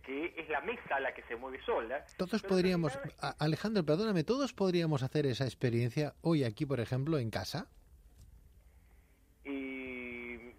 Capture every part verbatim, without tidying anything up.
que es la mesa la que se mueve sola. Todos podríamos, realidad... Alejandro, perdóname, ¿todos podríamos hacer esa experiencia hoy aquí, por ejemplo, en casa? Eh,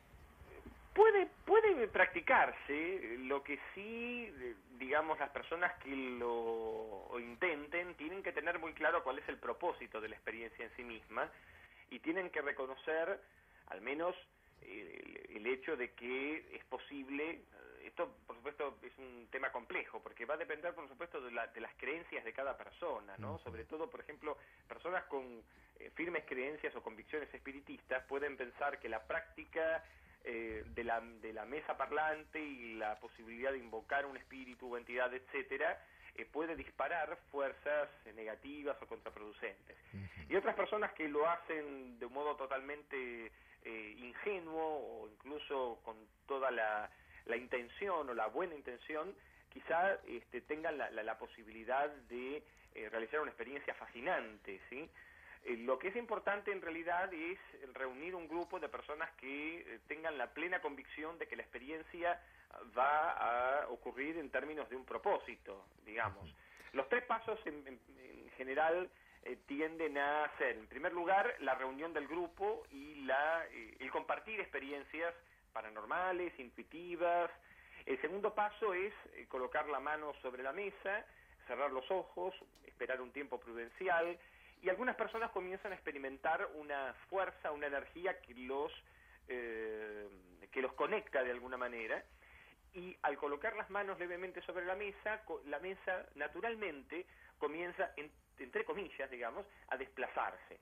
puede, puede practicarse, lo que sí, digamos, las personas que lo intenten tienen que tener muy claro cuál es el propósito de la experiencia en sí misma y tienen que reconocer, al menos, el, el hecho de que es posible. Esto, por supuesto, es un tema complejo, porque va a depender, por supuesto, de, la, de las creencias de cada persona, ¿no? Uh-huh. Sobre todo, por ejemplo, personas con eh, firmes creencias o convicciones espiritistas pueden pensar que la práctica eh, de, la, de la mesa parlante y la posibilidad de invocar un espíritu o entidad, etcétera, eh, puede disparar fuerzas eh, negativas o contraproducentes. Uh-huh. Y otras personas que lo hacen de un modo totalmente eh, ingenuo o incluso con toda la... la intención o la buena intención, quizá este, tengan la, la, la posibilidad de eh, realizar una experiencia fascinante, ¿sí? Eh, lo que es importante en realidad es reunir un grupo de personas que eh, tengan la plena convicción de que la experiencia va a ocurrir en términos de un propósito, digamos. Los tres pasos en, en, en general eh, tienden a ser, en primer lugar, la reunión del grupo y la, eh, el compartir experiencias paranormales, intuitivas. El segundo paso es eh, colocar la mano sobre la mesa, cerrar los ojos, esperar un tiempo prudencial, y algunas personas comienzan a experimentar una fuerza, una energía que los eh, que los conecta de alguna manera, y al colocar las manos levemente sobre la mesa, la mesa naturalmente comienza, en, entre comillas, digamos, a desplazarse.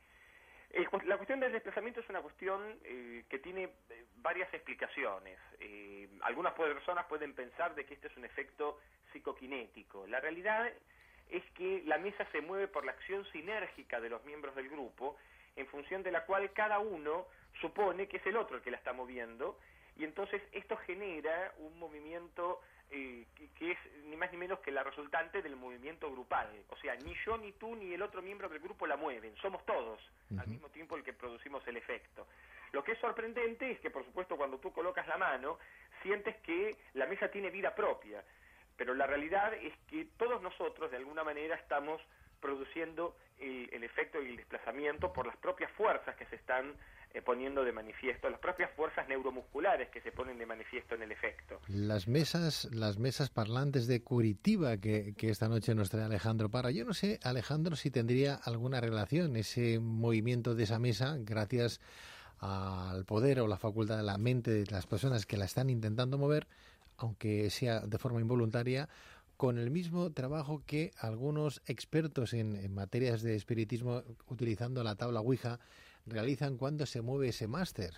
La cuestión del desplazamiento es una cuestión eh, que tiene eh, varias explicaciones. Eh, algunas personas pueden pensar de que este es un efecto psicoquinético. La realidad es que la mesa se mueve por la acción sinérgica de los miembros del grupo, en función de la cual cada uno supone que es el otro el que la está moviendo, y entonces esto genera un movimiento eh, que, que es ni más ni menos que la resultante del movimiento grupal. O sea, ni yo, ni tú, ni el otro miembro del grupo la mueven, somos todos uh-huh. al mismo tiempo el que producimos el efecto. Lo que es sorprendente es que, por supuesto, cuando tú colocas la mano, sientes que la mesa tiene vida propia, pero la realidad es que todos nosotros, de alguna manera, estamos produciendo el, el efecto y el desplazamiento por las propias fuerzas que se están eh, poniendo de manifiesto, las propias fuerzas neuromusculares que se ponen de manifiesto en el efecto. Las mesas, las mesas parlantes de Curitiba que, que esta noche nos trae Alejandro Parra. Yo no sé, Alejandro, si tendría alguna relación ese movimiento de esa mesa, gracias al poder o la facultad de la mente de las personas que la están intentando mover, aunque sea de forma involuntaria, con el mismo trabajo que algunos expertos en, en materias de espiritismo, utilizando la tabla Ouija, realizan cuando se mueve ese máster.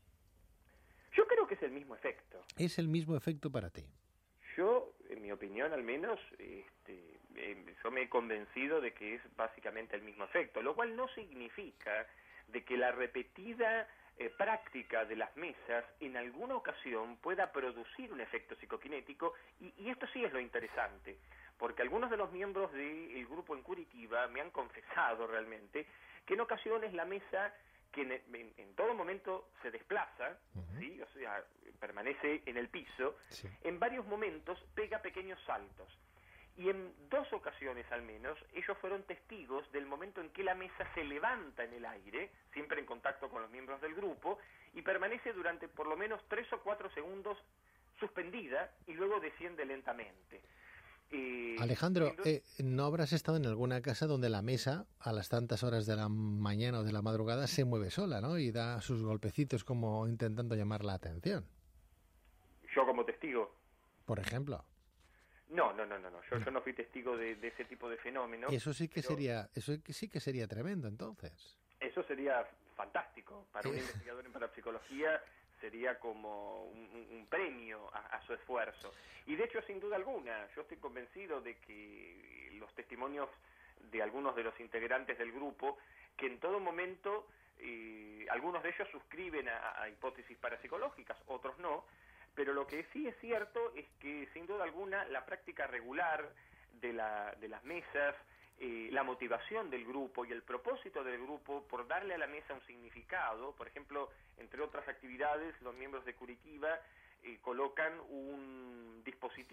Yo creo que es el mismo efecto. ¿Es el mismo efecto para ti? Yo, en mi opinión al menos, este, eh, yo me he convencido de que es básicamente el mismo efecto, lo cual no significa de que la repetida Eh, práctica de las mesas en alguna ocasión pueda producir un efecto psicoquinético, y, y esto sí es lo interesante, porque algunos de los miembros del grupo en Curitiba me han confesado realmente que en ocasiones la mesa, que en, en, en todo momento se desplaza, uh-huh. ¿sí? O sea, permanece en el piso, sí. En varios momentos pega pequeños saltos. Y en dos ocasiones al menos, ellos fueron testigos del momento en que la mesa se levanta en el aire, siempre en contacto con los miembros del grupo, y permanece durante por lo menos tres o cuatro segundos suspendida y luego desciende lentamente. Eh, Alejandro, entonces, eh, ¿no habrás estado en alguna casa donde la mesa, a las tantas horas de la mañana o de la madrugada, se mueve sola, ¿no? Y da sus golpecitos como intentando llamar la atención? ¿Yo como testigo? Por ejemplo. No, no, no, no, no. Yo, yo no fui testigo de, de ese tipo de fenómenos. Eso sí que sería, eso sí que sería tremendo, entonces. Eso sería fantástico para un investigador en parapsicología. Sería como un, un premio a, a su esfuerzo. Y de hecho, sin duda alguna, yo estoy convencido de que los testimonios de algunos de los integrantes del grupo, que en todo momento, eh, algunos de ellos suscriben a, a hipótesis parapsicológicas, otros no. Pero lo que sí es cierto es que, sin duda alguna, la práctica regular de, la, de las mesas, eh, la motivación del grupo y el propósito del grupo por darle a la mesa un significado, por ejemplo, entre otras actividades, los miembros de Curitiba eh, colocan un dispositivo